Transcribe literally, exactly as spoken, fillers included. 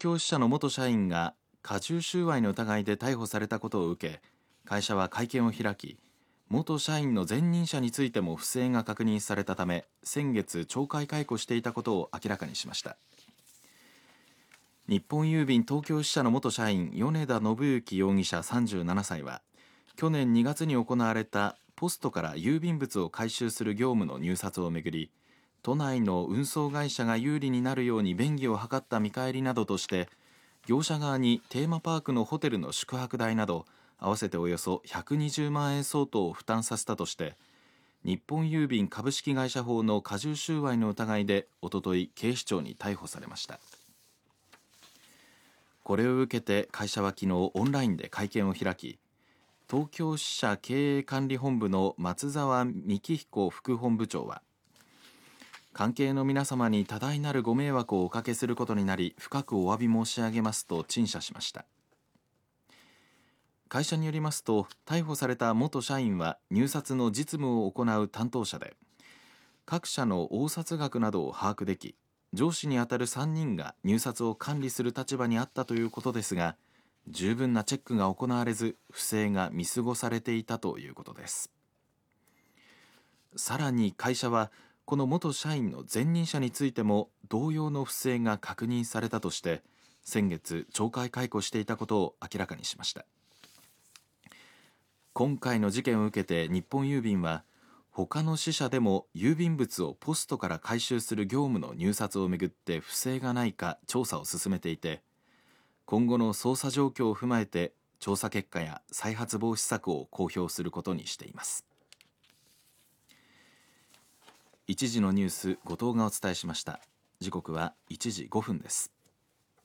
京支社の元社員が加重収賄の疑いで逮捕されたことを受け、会社は会見を開き、元社員の前任者についても不正が確認されたため、先月懲戒解雇していたことを明らかにしました。日本郵便東京支社の元社員米田信之容疑者さんじゅうななさいは、去年にがつに行われたポストから郵便物を回収する業務の入札をめぐり、都内の運送会社が有利になるように便宜を図った見返りなどとして、業者側にテーマパークのホテルの宿泊代など合わせておよそひゃくにじゅうまんえん相当を負担させたとして、日本郵便株式会社法の加重収賄の疑いでおととい警視庁に逮捕されました。これを受けて会社は昨日オンラインで会見を開き、東京支社経営管理本部の松沢幹彦副本部長は、関係の皆様に多大なるご迷惑をおかけすることになり深くお詫び申し上げますと陳謝しました。会社によりますと、逮捕された元社員は入札の実務を行う担当者で、各社の応札額などを把握でき、上司にあたるさんにんが入札を管理する立場にあったということですが、十分なチェックが行われず不正が見過ごされていたということです。さらに会社はこの元社員の前任者についても同様の不正が確認されたとして先月懲戒解雇していたことを明らかにしました。今回の事件を受けて日本郵便は他の支社でも郵便物をポストから回収する業務の入札をめぐって不正がないか調査を進めていて、今後の捜査状況を踏まえて調査結果や再発防止策を公表することにしています。一時のニュース、後藤がお伝えしました。時刻はいちじごふんです。